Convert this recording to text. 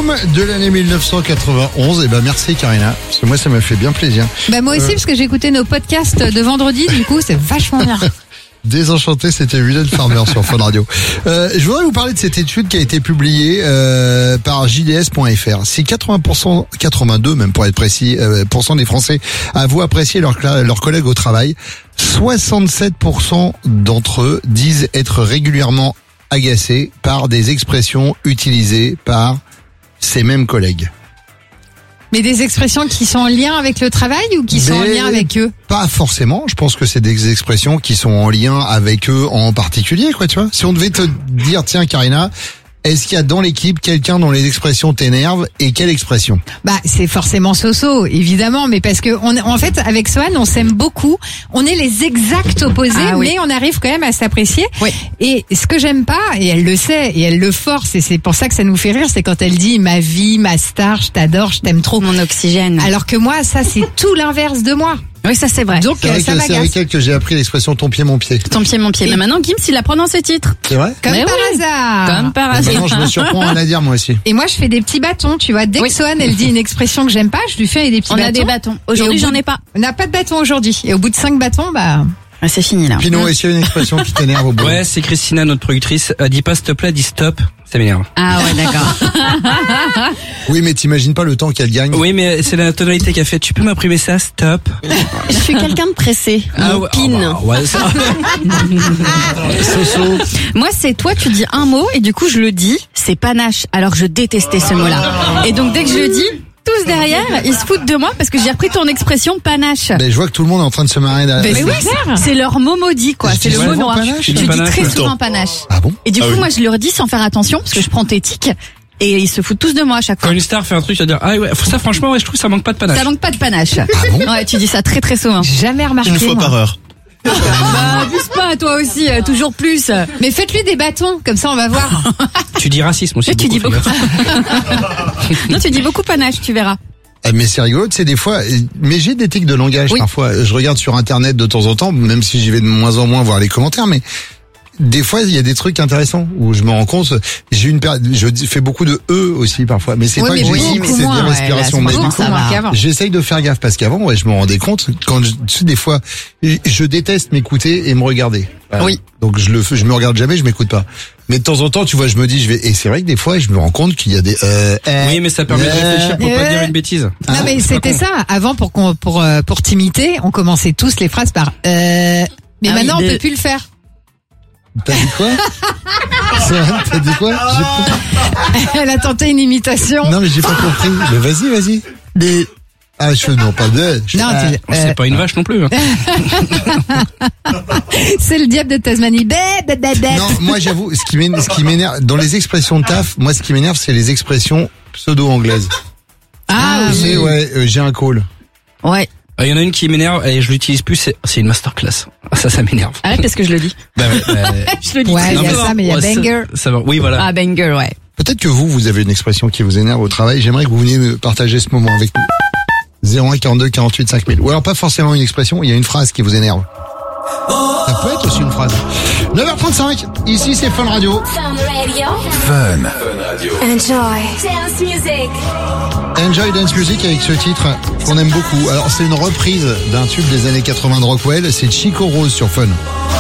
album de l'année 1991. Et ben merci Karina, parce que moi ça m'a fait bien plaisir. Bah moi aussi parce que j'ai écouté nos podcasts de vendredi, du coup c'est vachement bien. Désenchanté, c'était Mylène Farmer sur Fun Radio. Je voudrais vous parler de cette étude qui a été publiée par JDS.fr. Si 80%, 82 même pour être précis, % des Français avouent apprécier leurs collègues au travail, 67% d'entre eux disent être régulièrement agacés par des expressions utilisées par ces mêmes collègues. Mais des expressions qui sont en lien avec le travail ou qui sont en lien avec eux? Pas forcément. Je pense que c'est des expressions qui sont en lien avec eux en particulier, quoi, tu vois. Si on devait te dire, tiens, Karina, est-ce qu'il y a dans l'équipe quelqu'un dont les expressions t'énervent et quelle expression? Bah, c'est forcément Soso, évidemment, mais parce que en fait, avec Sohan, on s'aime beaucoup. On est les exacts opposés, mais on arrive quand même à s'apprécier. Oui. Et ce que j'aime pas, et elle le sait, et elle le force, et c'est pour ça que ça nous fait rire, c'est quand elle dit ma vie, ma star, je t'adore, je t'aime trop. Mon oxygène. Alors que moi, ça, c'est tout l'inverse de moi. Oui, ça c'est vrai. Donc, c'est vrai ça que m'agace. c'est avec elle que j'ai appris l'expression ton pied, mon pied. Ton pied, mon pied. Mais maintenant, Gims, il apprend dans ses titres. C'est vrai? Comme par hasard. Comme par Et hasard. maintenant, je me surprends à la dire, moi aussi. Et moi, je fais des petits bâtons, tu vois. Dès que Sohan, elle dit une expression que j'aime pas, je lui fais des petits On bâtons. a des bâtons. Aujourd'hui, j'en ai pas. On n'a pas de bâton aujourd'hui. Et au bout de 5 bâtons, bah... Ah, c'est fini là. Pino, est-ce qu'il y a une expression qui t'énerve au bout? Ouais, c'est Christina, notre productrice. Elle dit pas s'il te plaît, elle dit stop. Ça m'énerve. Ah ouais, d'accord. Oui, mais t'imagines pas le temps qu'elle gagne. Oui, mais c'est la tonalité qu'elle fait. Tu peux m'imprimer ça, stop. Je suis quelqu'un de pressé. Mon pin. Ouais, ça. Soso. Moi, c'est toi, tu dis un mot et du coup, je le dis, c'est panache. Alors que je détestais ce mot-là. Et donc, dès que je le dis, tous derrière, ils se foutent de moi parce que j'ai repris ton expression panache. Ben, je vois que tout le monde est en train de se marrer là. Mais oui, c'est leur mot maudit, quoi. Je C'est dis le mot souvent noir. panache. Tu dis Panache très tout le souvent temps. panache. Ah bon? Et du coup, moi, je le redis sans faire attention parce que je prends tes tics et ils se foutent tous de moi à chaque Quand fois. une star fait un truc, tu vas dire, ah ouais, ça franchement, ouais, je trouve que ça manque pas de panache. Ça manque pas de panache. Ah bon? Ouais, tu dis ça très très souvent. Jamais remarqué. Une fois moi. par heure. Bah, abuse pas, toi aussi, toujours plus. Mais faites-lui des bâtons, comme ça on va voir. Tu dis racisme aussi. Mais tu dis fais beaucoup. gaffe. Non, tu dis beaucoup panache, tu verras. Ah, mais c'est rigolo, tu sais, des fois, mais j'ai des tics de langage parfois. Je regarde sur Internet de temps en temps, même si j'y vais de moins en moins voir les commentaires, mais des fois, il y a des trucs intéressants où je me rends compte, je fais beaucoup de aussi parfois, mais c'est pas que j'ai mais c'est des respirations. Mais du coup, j'essaye de faire gaffe parce qu'avant, je me rendais compte quand tu sais, des fois, je déteste m'écouter et me regarder. Oui. Donc je me regarde jamais, je m'écoute pas. Mais de temps en temps, tu vois, je me dis, et c'est vrai que des fois, je me rends compte qu'il y a des, Oui, mais ça permet de réfléchir pour pas dire une bêtise. Non mais c'était ça. Avant pour t'imiter, on commençait tous les phrases par mais maintenant on peut plus le faire. T'as dit quoi? T'as dit quoi? Elle a tenté une imitation. Non mais j'ai pas compris. Mais vas-y. Non, pas de. Non, C'est pas une vache non plus. Hein. c'est le diable de Tasmanie. Non, moi j'avoue, ce qui m'énerve dans les expressions de taf, moi ce qui m'énerve c'est les expressions pseudo-anglaises. Ah oui. Ouais, j'ai un call. Ouais. Il y en a une qui m'énerve et je l'utilise plus, c'est une masterclass. Ça m'énerve. Arrête parce que je le dis. Bah ouais, Je le dis. Ouais, il Non, y a mais ça, mais il y a ouais, banger. ça va. Oui, voilà. Ah, banger, ouais. Peut-être que vous avez une expression qui vous énerve au travail. J'aimerais que vous veniez me partager ce moment avec nous. 01 42 48 5000. Ou alors pas forcément une expression, il y a une phrase qui vous énerve. Ça peut être aussi une phrase. 9h35, ici c'est Fun Radio. Fun Radio. Enjoy dance music. Enjoy Dance Music avec ce titre qu'on aime beaucoup. Alors c'est une reprise d'un tube des années 80 de Rockwell, c'est Chico Rose sur Fun.